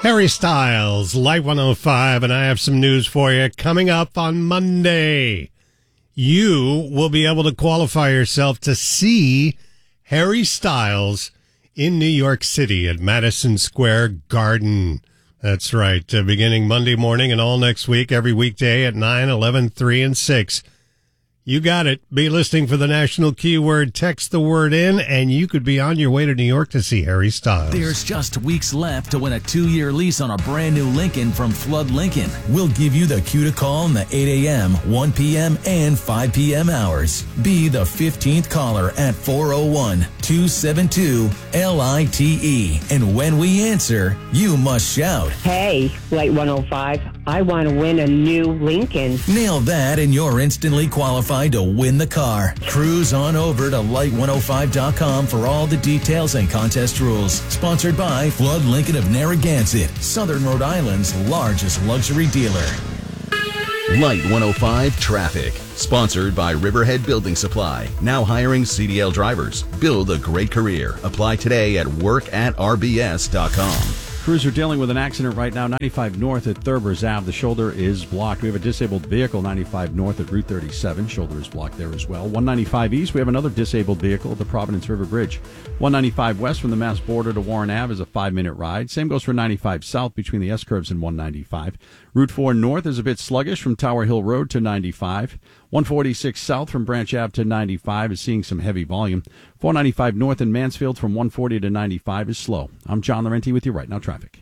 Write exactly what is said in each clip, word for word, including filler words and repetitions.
Harry Styles, Light one oh five, and I have some news for you. Coming up on Monday, you will be able to qualify yourself to see Harry Styles in New York City at Madison Square Garden. That's right, uh, beginning Monday morning and all next week, every weekday at nine, eleven, three, and six. You got it. Be listening for the national keyword. Text the word in, and you could be on your way to New York to see Harry Styles. There's just weeks left to win a two-year lease on a brand new Lincoln from Flood Lincoln. We'll give you the cue to call in the eight a.m., one p.m., and five p.m. hours. Be the fifteenth caller at four oh one, two seven two, L I T E. And when we answer, you must shout, "Hey, Light one oh five, I want to win a new Lincoln." Nail that and you're instantly qualified to win the car. Cruise on over to light one oh five dot com for all the details and contest rules. Sponsored by Flood Lincoln of Narragansett, Southern Rhode Island's largest luxury dealer. Light one oh five Traffic. Sponsored by Riverhead Building Supply. Now hiring C D L drivers. Build a great career. Apply today at work at r b s dot com. Crews are dealing with an accident right now, ninety-five north at Thurber's Ave. The shoulder is blocked. We have a disabled vehicle, ninety-five north at Route thirty-seven. Shoulder is blocked there as well. one ninety-five east, we have another disabled vehicle at the Providence River Bridge. one ninety-five west from the Mass border to Warren Ave is a five-minute ride. Same goes for ninety-five south between the S-curves and one ninety-five. Route four north is a bit sluggish from Tower Hill Road to ninety-five. one forty-six south from Branch Ave to ninety-five is seeing some heavy volume. four ninety-five north in Mansfield from one forty to ninety-five is slow. I'm John Laurenti with you right now, traffic.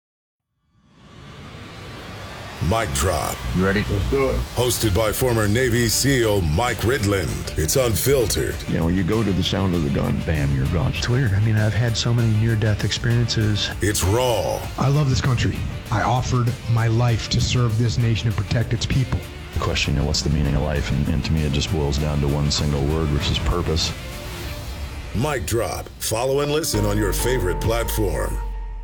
Mic Drop. You ready? Let's do it. Hosted by former Navy SEAL Mike Ridland. It's unfiltered. You know, you go to the sound of the gun, bam, you're gone. It's weird. I mean, I've had so many near-death experiences. It's raw. I love this country. I offered my life to serve this nation and protect its people. The question, you know, what's the meaning of life? And, and to me, it just boils down to one single word, which is purpose. Mic Drop. Follow and listen on your favorite platform.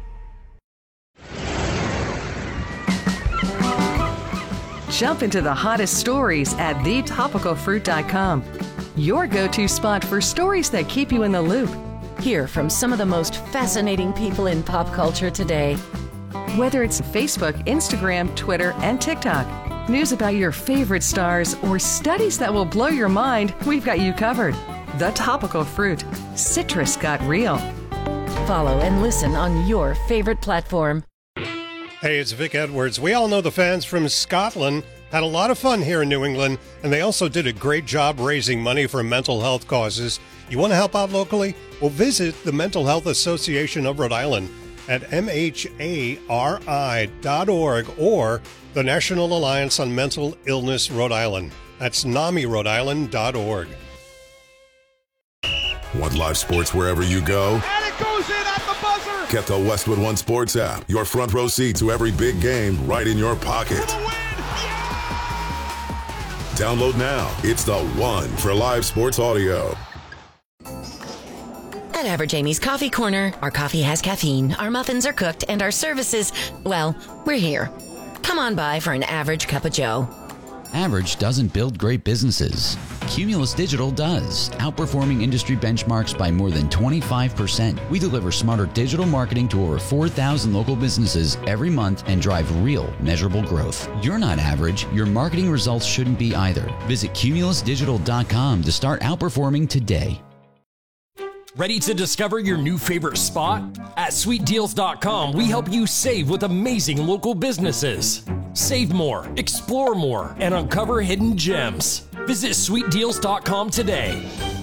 Jump into the hottest stories at the topical fruit dot com. Your go-to spot for stories that keep you in the loop. Hear from some of the most fascinating people in pop culture today. Whether it's Facebook, Instagram, Twitter, and TikTok, news about your favorite stars, or studies that will blow your mind, we've got you covered. The Topical Fruit. Citrus got real. Follow and listen on your favorite platform. Hey, it's Vic Edwards. We all know the fans from Scotland had a lot of fun here in New England, and they also did a great job raising money for mental health causes. You want to help out locally? Well, visit the Mental Health Association of Rhode Island at m h a r i dot org or the National Alliance on Mental Illness Rhode Island. That's N A M I Rhode Island dot org. Want live sports wherever you go? And it goes in at the buzzer! Get the Westwood One Sports app. Your front row seat to every big game right in your pocket. For the win! Yeah! Download now. It's the one for live sports audio. At Average Amy's Coffee Corner, our coffee has caffeine, our muffins are cooked, and our services, well, we're here. Come on by for an average cup of joe. Average doesn't build great businesses. Cumulus Digital does, outperforming industry benchmarks by more than twenty-five percent. We deliver smarter digital marketing to over four thousand local businesses every month and drive real, measurable growth. You're not average. Your marketing results shouldn't be either. Visit cumulus digital dot com to start outperforming today. Ready to discover your new favorite spot? At sweet deals dot com, we help you save with amazing local businesses. Save more, explore more, and uncover hidden gems. Visit sweet deals dot com today.